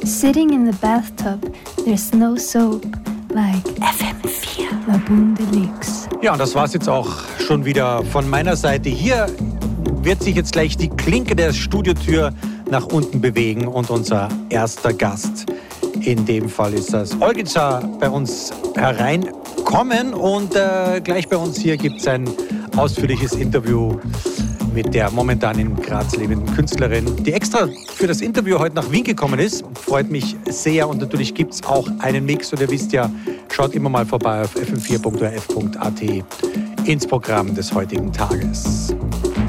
Sitting in the bathtub, there's no soap like FM4 La Boom Deluxe. Ja, und das war's jetzt auch schon wieder von meiner Seite. Hier wird sich jetzt gleich die Klinke der Studiotür nach unten bewegen und unser erster Gast, in dem Fall ist das Olgica, bei uns hereinkommen und gleich bei uns hier gibt es ein ausführliches Interview mit der momentan in Graz lebenden Künstlerin, die extra für das Interview heute nach Wien gekommen ist. Freut mich sehr und natürlich gibt es auch einen Mix und ihr wisst ja, schaut immer mal vorbei auf fm4.orf.at ins Programm des heutigen Tages.